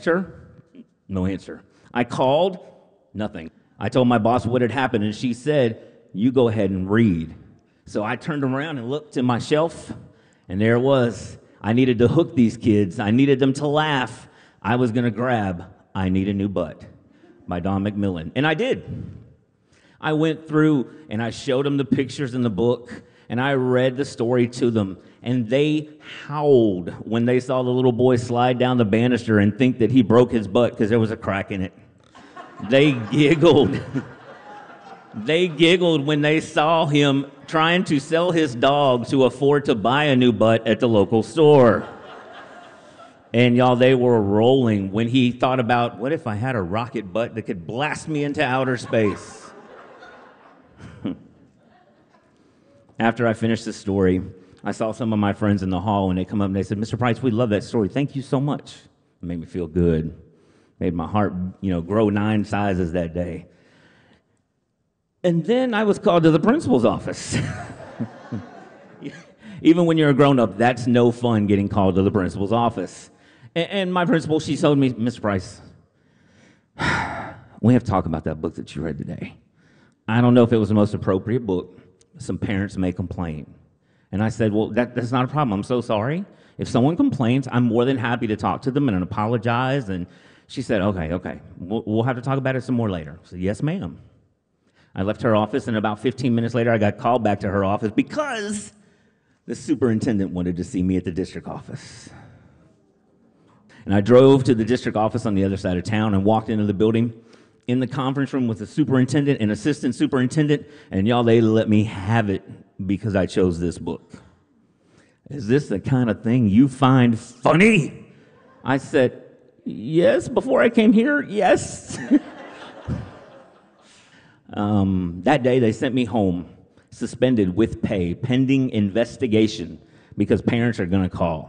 texted her, no answer. I called, nothing. I told my boss what had happened, and she said, you go ahead and read. So I turned around and looked at my shelf, and there it was. I needed to hook these kids. I needed them to laugh. I was going to grab I Need a New Butt by Don McMillan, and I did. I went through and I showed them the pictures in the book, and I read the story to them, and they howled when they saw the little boy slide down the banister and think that he broke his butt because there was a crack in it. They giggled. They giggled when they saw him trying to sell his dog to afford to buy a new butt at the local store. And y'all, they were rolling when he thought about, what if I had a rocket butt that could blast me into outer space? After I finished the story, I saw some of my friends in the hall, and they come up and they said, Mr. Price, we love that story. Thank you so much. It made me feel good. Made my heart, grow 9 sizes that day. And then I was called to the principal's office. Even when you're a grown-up, that's no fun getting called to the principal's office. And my principal, she told me, Mr. Price, we have to talk about that book that you read today. I don't know if it was the most appropriate book. Some parents may complain. And I said, well, that's not a problem. I'm so sorry. If someone complains, I'm more than happy to talk to them and apologize. And she said, okay. We'll have to talk about it some more later. I said, yes, ma'am. I left her office, and about 15 minutes later, I got called back to her office because the superintendent wanted to see me at the district office. And I drove to the district office on the other side of town and walked into the building. In the conference room with the superintendent and assistant superintendent, and y'all, they let me have it because I chose this book. Is this the kind of thing you find funny? I said, yes, before I came here, yes. That day, they sent me home, suspended with pay, pending investigation, because parents are going to call.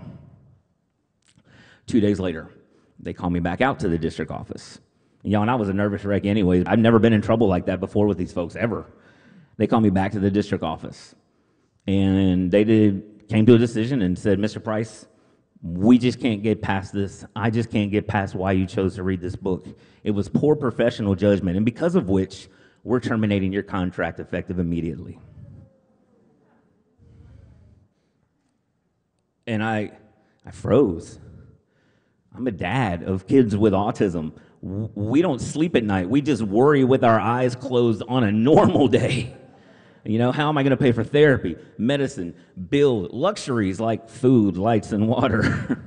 2 days later, they called me back out to the district office. And I was a nervous wreck anyway. I've never been in trouble like that before with these folks, ever. They called me back to the district office. And they came to a decision and said, Mr. Price, we just can't get past this. I just can't get past why you chose to read this book. It was poor professional judgment, and because of which, we're terminating your contract effective immediately. And I froze. I'm a dad of kids with autism. We don't sleep at night. We just worry with our eyes closed on a normal day. How am I going to pay for therapy, medicine, bill, luxuries like food, lights, and water?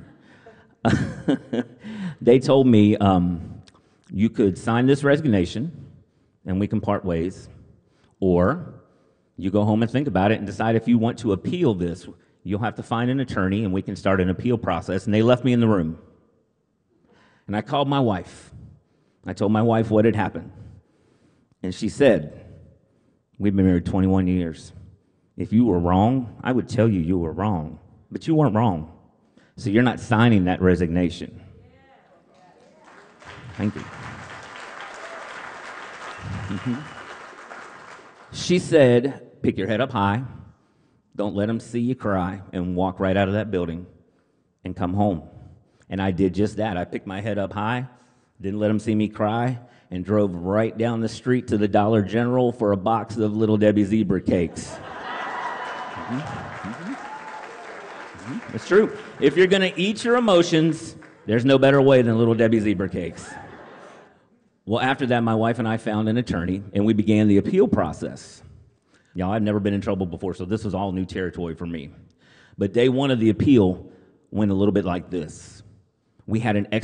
They told me, you could sign this resignation and we can part ways, or you go home and think about it and decide if you want to appeal this. You'll have to find an attorney and we can start an appeal process. And they left me in the room. And I called my wife. I told my wife what had happened. And she said, we've been married 21 years. If you were wrong, I would tell you you were wrong. But you weren't wrong. So you're not signing that resignation. Thank you. She said, pick your head up high. Don't let them see you cry, and walk right out of that building and come home. And I did just that. I picked my head up high, didn't let them see me cry, and drove right down the street to the Dollar General for a box of Little Debbie zebra cakes. It's true. If you're going to eat your emotions, there's no better way than Little Debbie zebra cakes. Well, after that, my wife and I found an attorney, and we began the appeal process. I've never been in trouble before, so this was all new territory for me. But day one of the appeal went a little bit like this. We had an